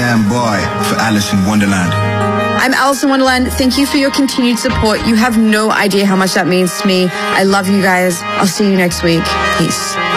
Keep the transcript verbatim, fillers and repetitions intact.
fanboy for Alice in Wonderland. I'm Alice in Wonderland. Thank you for your continued support. You have no idea how much that means to me. I love you guys. I'll see you next week. Peace.